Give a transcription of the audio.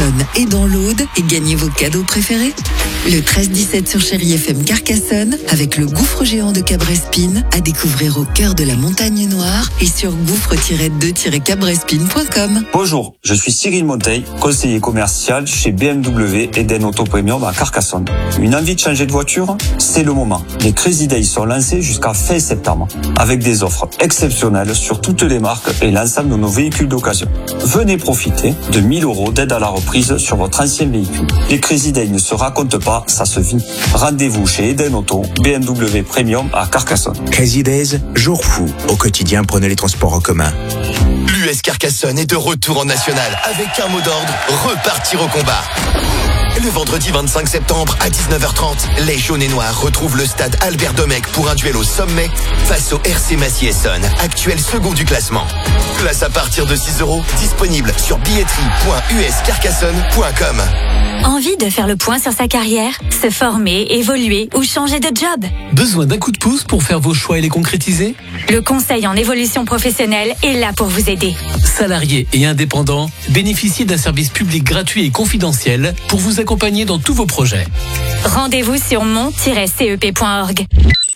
Carcassonne et dans l'Aude et gagnez vos cadeaux préférés. Le 13-17 sur Chéri FM Carcassonne avec le gouffre géant de Cabrespine à découvrir au cœur de la montagne noire et sur gouffre-2-cabrespine.com. Bonjour, je suis Cyril Monteil, conseiller commercial chez BMW Eden Auto Premium à Carcassonne. Une envie de changer de voiture? C'est le moment. Les Crazy Days sont lancés jusqu'à fin septembre avec des offres exceptionnelles sur toutes les marques et l'ensemble de nos véhicules d'occasion. Venez profiter de 1 000 € d'aide à la reprise sur votre ancien véhicule. Les Crazy Days ne se racontent pas, ça se vit. Rendez-vous chez Eden Auto, BMW Premium à Carcassonne. Crazy Days, jour fou. Au quotidien, prenez les transports en commun. L'US Carcassonne est de retour en national avec un mot d'ordre, repartir au combat. Le vendredi 25 septembre à 19h30, les jaunes et noirs retrouvent le stade Albert Domecq pour un duel au sommet face au RC Massy-Essonne, actuel second du classement. Place à partir de 6 €, disponible sur billetterie.uscarcassonne.com. Envie de faire le point sur sa carrière, se former, évoluer ou changer de job? Besoin d'un coup de pouce pour faire vos choix et les concrétiser? Le conseil en évolution professionnelle est là pour vous aider. Salariés et indépendants, bénéficiez d'un service public gratuit et confidentiel pour vous accompagner dans tous vos projets. Rendez-vous sur mon-cep.org.